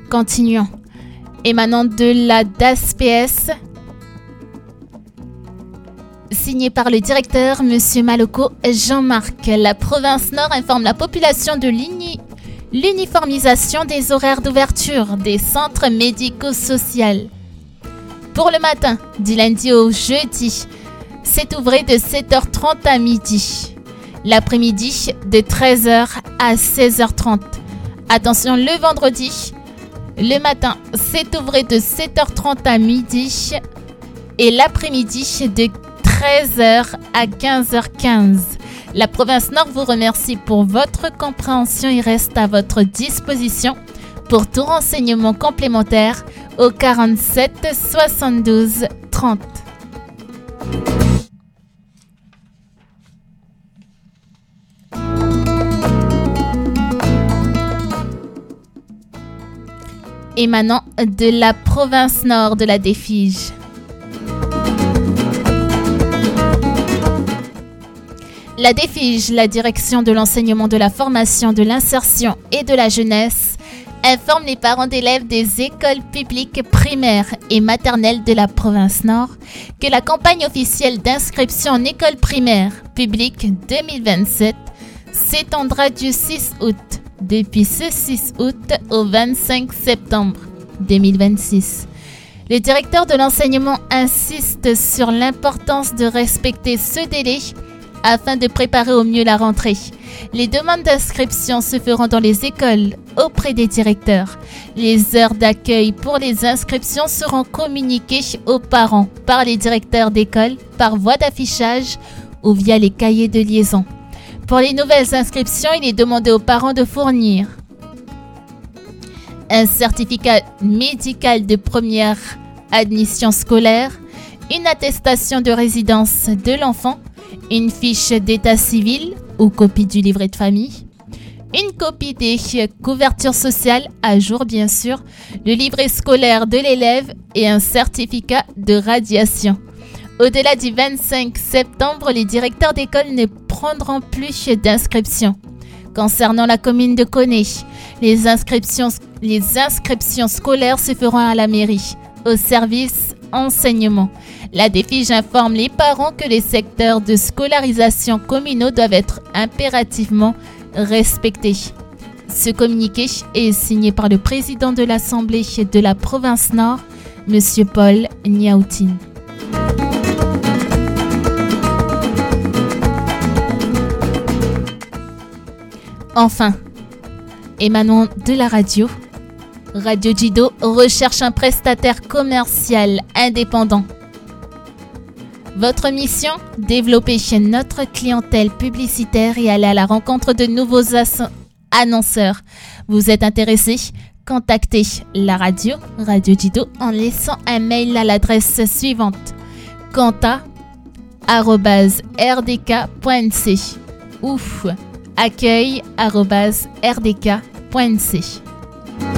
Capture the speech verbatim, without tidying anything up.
Continuons. Émanant de la D A S P S, signé par le directeur M. Maloko Jean-Marc, la province Nord informe la population de l'uni- l'uniformisation des horaires d'ouverture des centres médico-sociaux. Pour le matin, du lundi au jeudi, c'est ouvré de sept heures trente à midi. L'après-midi, de treize heures à seize heures trente. Attention, le vendredi, le matin, c'est ouvré de sept heures trente à midi et l'après-midi de treize heures à quinze heures quinze. La province Nord vous remercie pour votre compréhension et reste à votre disposition pour tout renseignement complémentaire au quarante-sept soixante-douze trente. Émanant de la province Nord de la Défige. La Défige, la direction de l'enseignement de la formation, de l'insertion et de la jeunesse, informe les parents d'élèves des écoles publiques primaires et maternelles de la province Nord que la campagne officielle d'inscription en école primaire publique deux mille vingt-sept s'étendra du six août, depuis ce six août au vingt-cinq septembre deux mille vingt-six. Le directeur de l'enseignement insiste sur l'importance de respecter ce délai afin de préparer au mieux la rentrée. Les demandes d'inscription se feront dans les écoles auprès des directeurs. Les heures d'accueil pour les inscriptions seront communiquées aux parents par les directeurs d'école par voie d'affichage ou via les cahiers de liaison. Pour les nouvelles inscriptions, il est demandé aux parents de fournir un certificat médical de première admission scolaire, une attestation de résidence de l'enfant, une fiche d'état civil ou copie du livret de famille, une copie des couvertures sociales à jour bien sûr, le livret scolaire de l'élève et un certificat de radiation. Au-delà du vingt-cinq septembre, les directeurs d'école ne prendront plus d'inscription. Concernant la commune de Koné, les inscriptions, les inscriptions scolaires se feront à la mairie, au service enseignement. La Défige informe les parents que les secteurs de scolarisation communaux doivent être impérativement respectés. Ce communiqué est signé par le président de l'Assemblée de la province Nord, M. Paul Niaoutine. Enfin, émanant de la radio, Radio Jido recherche un prestataire commercial indépendant. Votre mission, développer chez notre clientèle publicitaire et aller à la rencontre de nouveaux ass- annonceurs. Vous êtes intéressé? Contactez la radio, Radio Jido, en laissant un mail à l'adresse suivante: contact arobase r d k point n c ou accueil arobase r d k point n c.